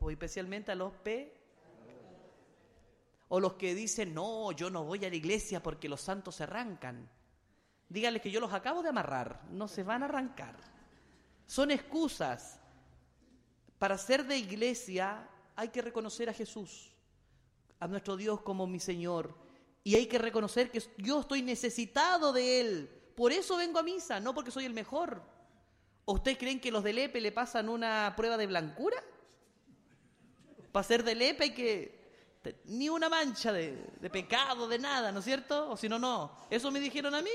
pues especialmente a los o los que dicen, no, yo no voy a la iglesia porque los santos se arrancan. Díganles que yo los acabo de amarrar, no se van a arrancar. Son excusas. Para ser de iglesia hay que reconocer a Jesús, a nuestro Dios como mi Señor. Y hay que reconocer que yo estoy necesitado de Él. Por eso vengo a misa, no porque soy el mejor. ¿O ustedes creen que los del EPE le pasan una prueba de blancura? Para ser del EPE hay que... Ni una mancha de pecado, de nada, ¿no es cierto? O si no, no. Eso me dijeron a mí.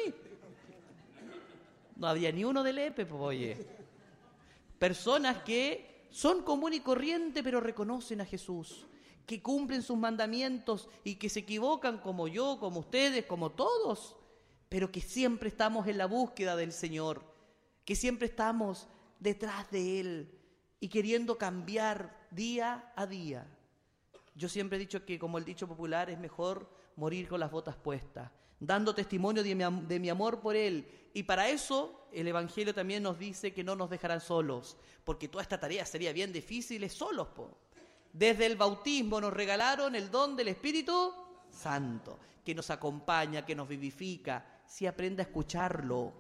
No había ni uno del EPE, pues oye. Personas que son común y corriente, pero reconocen a Jesús, que cumplen sus mandamientos y que se equivocan como yo, como ustedes, como todos, pero que siempre estamos en la búsqueda del Señor, que siempre estamos detrás de Él y queriendo cambiar día a día. Yo siempre he dicho que, como el dicho popular, es mejor morir con las botas puestas, dando testimonio de mi amor por Él. Y para eso el Evangelio también nos dice que no nos dejarán solos, porque toda esta tarea sería bien difícil solos, po. Desde el bautismo nos regalaron el don del Espíritu Santo, que nos acompaña, que nos vivifica, si aprende a escucharlo.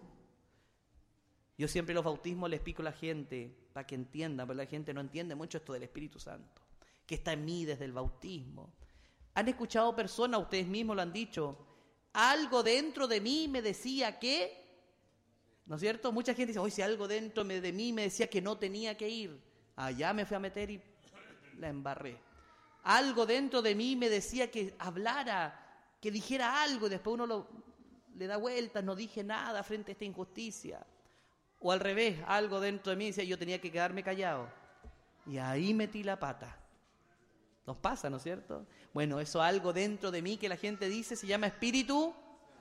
Yo siempre en los bautismos les explico a la gente, para que entiendan, porque la gente no entiende mucho esto del Espíritu Santo, que está en mí desde el bautismo. ¿Han escuchado personas, ustedes mismos lo han dicho, algo dentro de mí me decía que, ¿no es cierto? Mucha gente dice, hoy si algo dentro de mí me decía que no tenía que ir, allá me fui a meter y la embarré. Algo dentro de mí me decía que hablara, que dijera algo, y después uno le da vueltas, no dije nada frente a esta injusticia. O al revés, algo dentro de mí decía yo tenía que quedarme callado. Y ahí metí la pata. Nos pasa, ¿no es cierto? Bueno, eso algo dentro de mí que la gente dice se llama espíritu.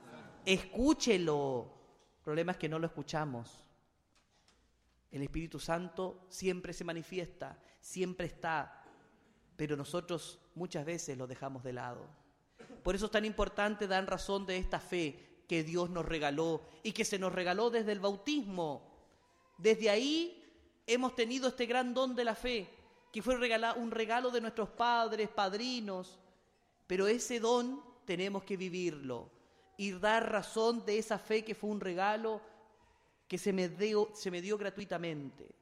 Escúchelo. El problema es que no lo escuchamos. El Espíritu Santo siempre se manifiesta, siempre está, pero nosotros muchas veces lo dejamos de lado. Por eso es tan importante dar razón de esta fe que Dios nos regaló y que se nos regaló desde el bautismo. Desde ahí hemos tenido este gran don de la fe, que fue un regalo de nuestros padres, padrinos, pero ese don tenemos que vivirlo y dar razón de esa fe que fue un regalo que se me dio gratuitamente.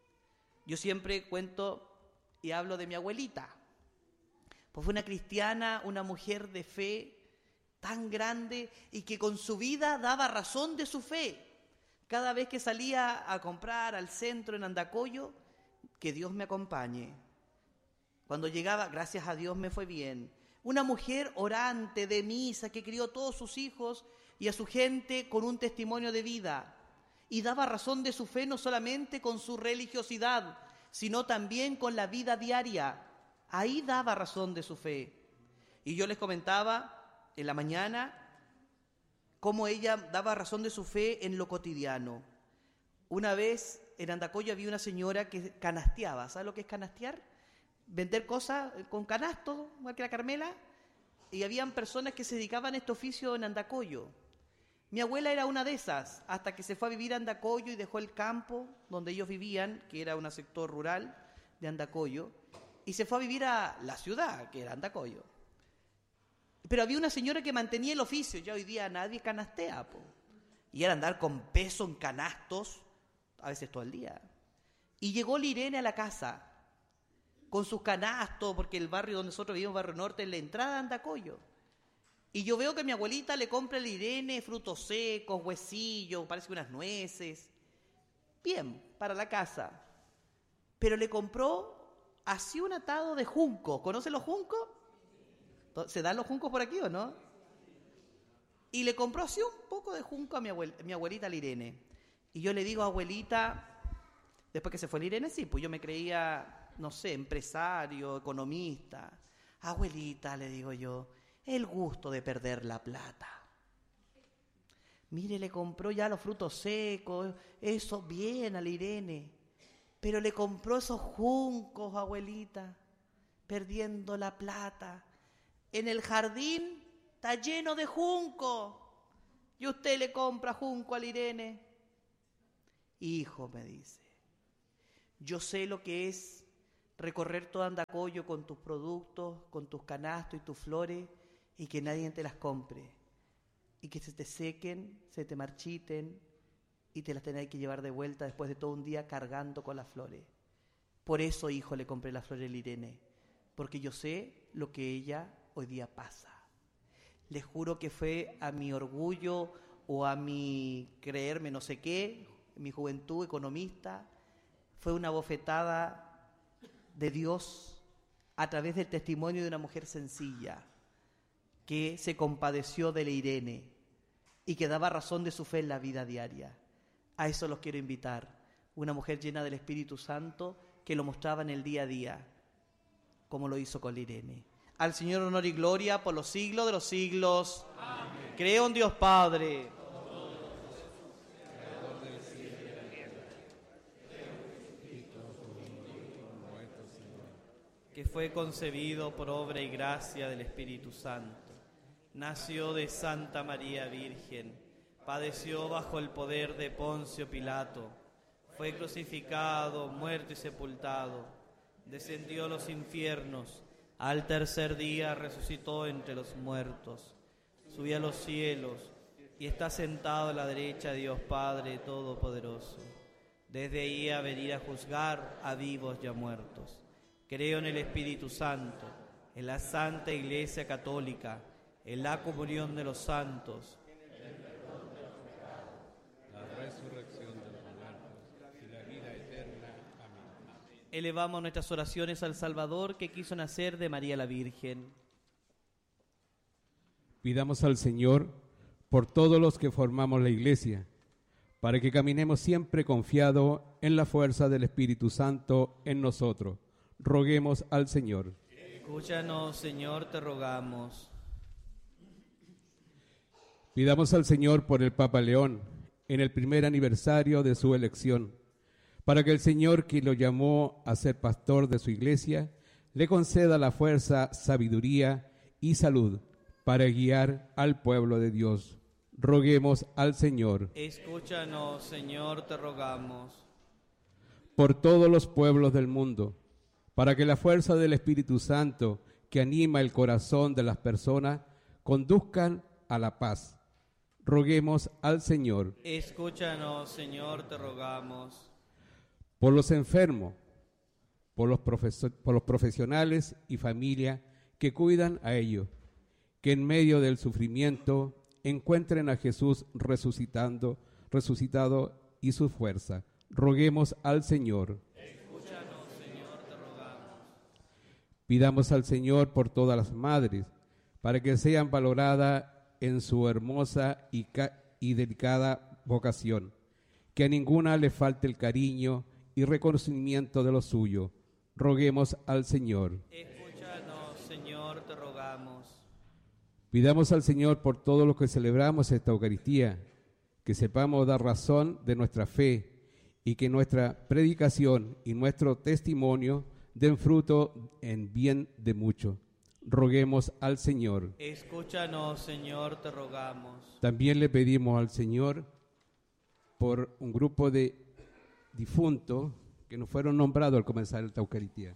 Yo siempre cuento y hablo de mi abuelita, pues fue una cristiana, una mujer de fe tan grande y que con su vida daba razón de su fe. Cada vez que salía a comprar al centro en Andacollo, que Dios me acompañe. Cuando llegaba, gracias a Dios me fue bien. Una mujer orante de misa que crió todos sus hijos y a su gente con un testimonio de vida. Y daba razón de su fe no solamente con su religiosidad, sino también con la vida diaria. Ahí daba razón de su fe. Y yo les comentaba en la mañana cómo ella daba razón de su fe en lo cotidiano. Una vez en Andacollo había una señora que canasteaba. ¿Sabes lo que es canastear? Vender cosas con canasto, igual que la Carmela. Y habían personas que se dedicaban a este oficio en Andacollo. Mi abuela era una de esas, hasta que se fue a vivir a Andacollo y dejó el campo donde ellos vivían, que era un sector rural de Andacollo, y se fue a vivir a la ciudad, que era Andacollo. Pero había una señora que mantenía el oficio, ya hoy día nadie canastea, po. Y era andar con peso en canastos, a veces todo el día. Y llegó la Irene a la casa, con sus canastos, porque el barrio donde nosotros vivimos, Barrio Norte, es la entrada de Andacollo. Y yo veo que mi abuelita le compra a la Irene frutos secos, huesillos, parece que unas nueces. Bien, para la casa. Pero le compró así un atado de junco. ¿Conocen los juncos? ¿Se dan los juncos por aquí o no? Y le compró así un poco de junco a mi abuelita, la Irene. Y yo le digo, abuelita, después que se fue la Irene, sí, pues yo me creía, no sé, empresario, economista. Abuelita, le digo yo, el gusto de perder la plata. Mire, le compró ya los frutos secos, eso bien a la Irene. Pero le compró esos juncos, abuelita, perdiendo la plata. En el jardín está lleno de junco. Y usted le compra junco a la Irene. Hijo, me dice, yo sé lo que es recorrer todo Andacollo con tus productos, con tus canastos y tus flores, y que nadie te las compre, y que se te sequen, se te marchiten, y te las tenés que llevar de vuelta después de todo un día cargando con las flores. Por eso, hijo, le compré las flores a la Irene, porque yo sé lo que ella hoy día pasa. Les juro que fue a mi orgullo o a mi creerme no sé qué, mi juventud economista, fue una bofetada de Dios a través del testimonio de una mujer sencilla que se compadeció de la Irene y que daba razón de su fe en la vida diaria. A eso los quiero invitar. Una mujer llena del Espíritu Santo que lo mostraba en el día a día, como lo hizo con la Irene. Al Señor honor y gloria por los siglos de los siglos. Amén. Creo en Dios Padre, que fue concebido por obra y gracia del Espíritu Santo. Nació de Santa María Virgen, padeció bajo el poder de Poncio Pilato, fue crucificado, muerto y sepultado, descendió a los infiernos, al tercer día resucitó entre los muertos, subió a los cielos y está sentado a la derecha de Dios Padre Todopoderoso. Desde ahí a venir a juzgar a vivos y a muertos. Creo en el Espíritu Santo, en la Santa Iglesia Católica, en la comunión de los santos, la resurrección de los muertos y la vida eterna. Amén. Elevamos nuestras oraciones al Salvador que quiso nacer de María la Virgen. Pidamos al Señor por todos los que formamos la Iglesia, para que caminemos siempre confiados en la fuerza del Espíritu Santo en nosotros. Roguemos al Señor. Escúchanos, Señor, te rogamos. Pidamos al Señor por el Papa León, en el primer aniversario de su elección, para que el Señor, que lo llamó a ser pastor de su Iglesia, le conceda la fuerza, sabiduría y salud para guiar al pueblo de Dios. Roguemos al Señor. Escúchanos, Señor, te rogamos. Por todos los pueblos del mundo, para que la fuerza del Espíritu Santo que anima el corazón de las personas conduzcan a la paz. Roguemos al Señor. Escúchanos, Señor, te rogamos. Por los enfermos, por los profesionales y familia que cuidan a ellos, que en medio del sufrimiento encuentren a Jesús resucitado y su fuerza. Roguemos al Señor. Pidamos al Señor por todas las madres, para que sean valoradas en su hermosa y delicada vocación, que a ninguna le falte el cariño y reconocimiento de lo suyo. Roguemos al Señor. Escúchanos, Señor, te rogamos. Pidamos al Señor por todos los que celebramos esta Eucaristía, que sepamos dar razón de nuestra fe y que nuestra predicación y nuestro testimonio den fruto en bien de muchos. Roguemos al Señor. Escúchanos, Señor, te rogamos. También le pedimos al Señor por un grupo de difuntos que nos fueron nombrados al comenzar esta Eucaristía.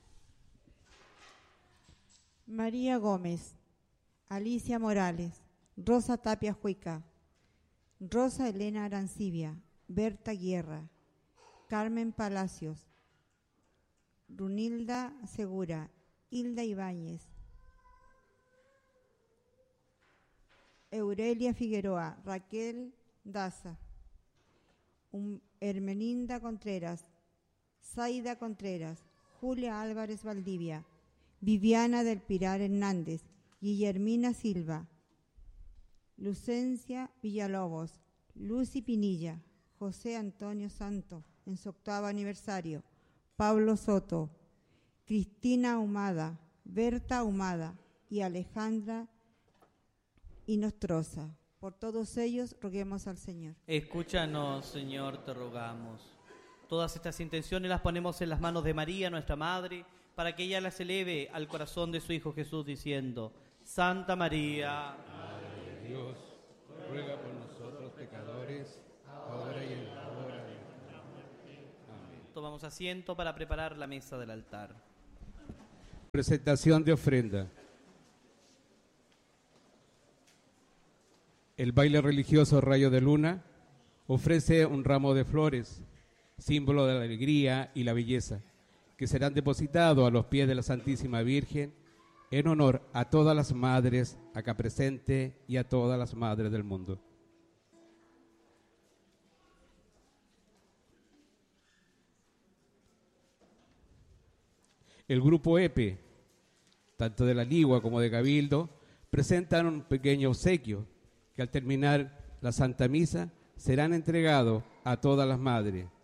María Gómez, Alicia Morales, Rosa Tapia Juica, Rosa Elena Arancibia, Berta Guerra, Carmen Palacios, Runilda Segura, Hilda Ibáñez, Aurelia Figueroa, Raquel Daza, Hermelinda Contreras, Zaida Contreras, Julia Álvarez Valdivia, Viviana del Pilar Hernández, Guillermina Silva, Lucencia Villalobos, Lucy Pinilla, José Antonio Santo, en su 8º aniversario, Pablo Soto, Cristina Ahumada, Berta Ahumada y Alejandra Inostroza. Por todos ellos, roguemos al Señor. Escúchanos, Señor, te rogamos. Todas estas intenciones las ponemos en las manos de María, nuestra Madre, para que ella las eleve al corazón de su Hijo Jesús, diciendo: Santa María, Madre de Dios, ruega por nosotros pecadores, ahora y en la hora de nuestra muerte. Amén. tomamos asiento para preparar la mesa del altar. Presentación de ofrenda. El baile religioso Rayo de Luna ofrece un ramo de flores, símbolo de la alegría y la belleza, que serán depositados a los pies de la Santísima Virgen en honor a todas las madres acá presentes y a todas las madres del mundo. El grupo EPE, tanto de la Ligua como de Cabildo, presentan un pequeño obsequio que al terminar la Santa Misa serán entregados a todas las madres.